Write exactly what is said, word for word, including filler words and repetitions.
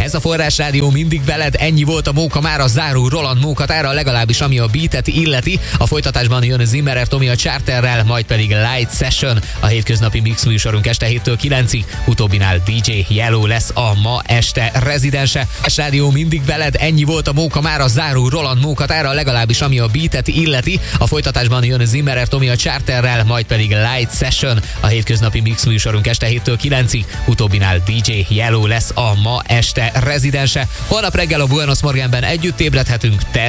Ez a Forrásrádió mindig veled, ennyi volt a Móka már a záró Roland Mókatára, legalábbis ami a beatet illeti. A folytatásban jön Zimmerer Tomi a Charterrel, majd pedig Light Session, a hétköznapi mix műsorunk este héttől kilencig, utóbbinál dé dzsé Yellow lesz a ma este rezidense. A Forrásrádió mindig veled, ennyi volt a Móka már a záró Roland Mókatára, legalábbis ami a beatet illeti. A folytatásban jön Zimmerer Tomi a Charterrel, majd pedig Light Session, a hétköznapi mix műsorunk este héttől kilencig, utóbbinál dé dzsé Yellow lesz a ma este rezidense. Holnap reggel a Buenos Morgenben együtt ébredhetünk, te